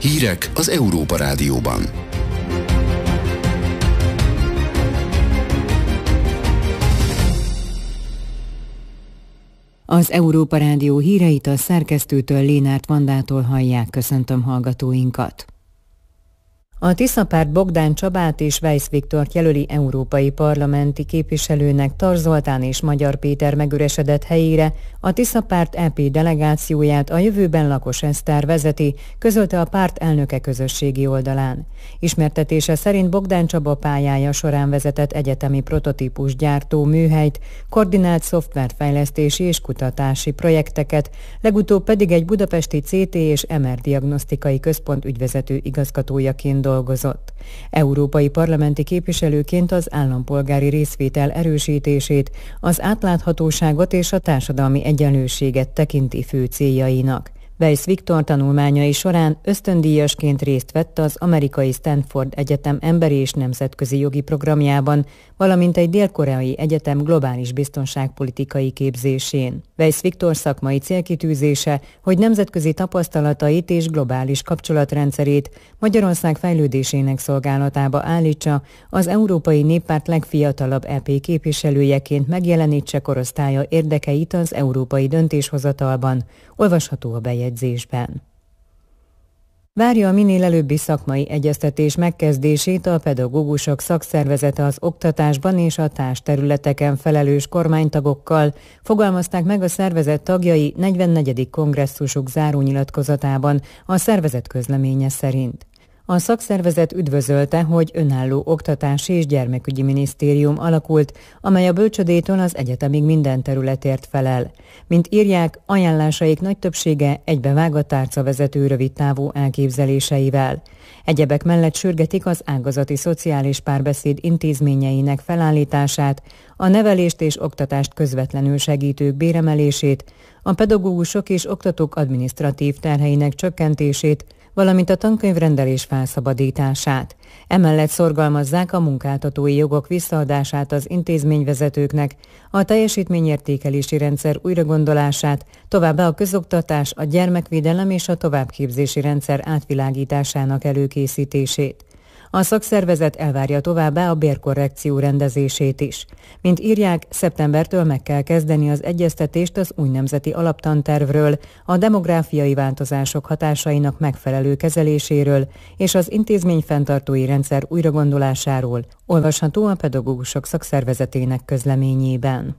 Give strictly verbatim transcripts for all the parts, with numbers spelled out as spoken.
Hírek az Európa Rádióban. Az Európa Rádió híreit a szerkesztőtől, Lénárt Vandától hallják. Köszöntöm hallgatóinkat. A Tisza párt Bogdán Csabát és Weisz Viktort jelöli európai parlamenti képviselőnek, Tar Zoltán és Magyar Péter megüresedett helyére. A Tisza párt é pé delegációját a jövőben Lakos Eszter vezeti, közölte a párt elnöke közösségi oldalán. Ismertetése szerint Bogdán Csaba pályája során vezetett egyetemi prototípus gyártó műhelyt, koordinált szoftverfejlesztési és kutatási projekteket, legutóbb pedig egy budapesti cé té és em er diagnosztikai központ ügyvezető igazgatójaként dolgozott. Európai parlamenti képviselőként az állampolgári részvétel erősítését, az átláthatóságot és a társadalmi egyenlőséget tekinti fő céljainak. Weisz Viktor tanulmányai során ösztöndíjasként részt vett az amerikai Stanford Egyetem emberi és nemzetközi jogi programjában, valamint egy dél-koreai egyetem globális biztonságpolitikai képzésén. Weisz Viktor szakmai célkitűzése, hogy nemzetközi tapasztalatait és globális kapcsolatrendszerét Magyarország fejlődésének szolgálatába állítsa, az Európai Néppárt legfiatalabb é pé képviselőjeként megjelenítse korosztálya érdekeit az európai döntéshozatalban, olvasható a bejegyzésben. Várja a minél előbbi szakmai egyeztetés megkezdését a pedagógusok szakszervezete az oktatásban és a társterületeken felelős kormánytagokkal, fogalmazták meg a szervezet tagjai negyvennegyedik kongresszusuk zárónyilatkozatában a szervezet közleménye szerint. A szakszervezet üdvözölte, hogy önálló oktatási és gyermekügyi minisztérium alakult, amely a bölcsödétől az egyetemig minden területért felel. Mint írják, ajánlásaik nagy többsége egybevág a tárcavezető rövidtávú elképzeléseivel. Egyebek mellett sürgetik az ágazati szociális párbeszéd intézményeinek felállítását, a nevelést és oktatást közvetlenül segítők béremelését, a pedagógusok és oktatók adminisztratív terheinek csökkentését, valamint a tankönyvrendelés felszabadítását. Emellett szorgalmazzák a munkáltatói jogok visszaadását az intézményvezetőknek, a teljesítményértékelési rendszer újragondolását, továbbá a közoktatás, a gyermekvédelem és a továbbképzési rendszer átvilágításának előkészítését. A szakszervezet elvárja továbbá a bérkorrekció rendezését is. Mint írják, szeptembertől meg kell kezdeni az egyeztetést az új nemzeti alaptantervről, a demográfiai változások hatásainak megfelelő kezeléséről és az intézményfenntartói rendszer újragondolásáról, olvasható a pedagógusok szakszervezetének közleményében.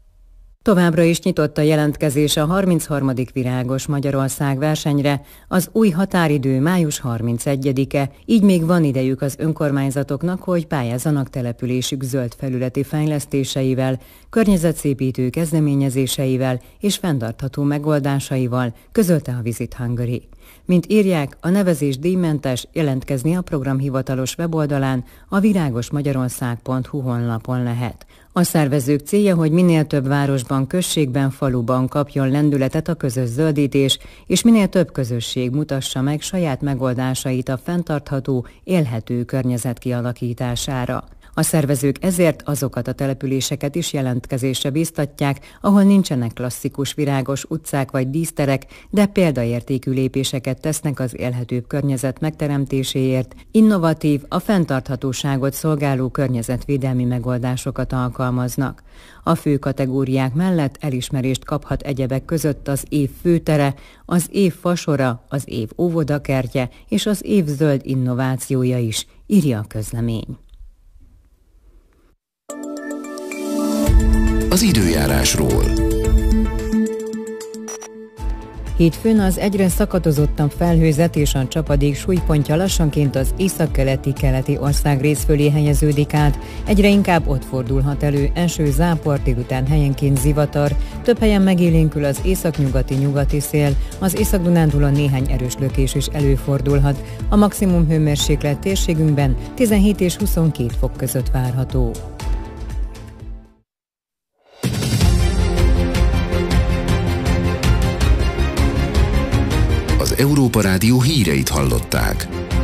Továbbra is nyitott a jelentkezés a harmincharmadik Virágos Magyarország versenyre, az új határidő május harmincegyedike, így még van idejük az önkormányzatoknak, hogy pályázzanak településük zöld felületi fejlesztéseivel, környezetszépítő kezdeményezéseivel és fenntartható megoldásaival, közölte a Visit Hungary. Mint írják, a nevezés díjmentes, jelentkezni a program hivatalos weboldalán, a virágosmagyarország pont hu honlapon lehet. A szervezők célja, hogy minél több városban, községben, faluban kapjon lendületet a közös zöldítés, és minél több közösség mutassa meg saját megoldásait a fenntartható, élhető környezet kialakítására. A szervezők ezért azokat a településeket is jelentkezésre biztatják, ahol nincsenek klasszikus virágos utcák vagy díszterek, de példaértékű lépéseket tesznek az élhetőbb környezet megteremtéséért, innovatív, a fenntarthatóságot szolgáló környezetvédelmi megoldásokat alkalmaznak. A fő kategóriák mellett elismerést kaphat egyebek között az év főtere, az év fasora, az év óvodakertje és az év zöld innovációja is, írja a közlemény. Az időjárásról. Hétfőn az egyre szakadozottabb felhőzet és a csapadék súlypontja lassanként az északkeleti-keleti országrész fölé helyeződik át, egyre inkább ott fordulhat elő eső, zápor, délután helyenként zivatar, több helyen megélénkül az északnyugati-nyugati szél, az Észak-Dunántúlon néhány erős lökés is előfordulhat, a maximum hőmérséklet térségünkben tizenhét és huszonkét fok között várható. Európa Rádió híreit hallották.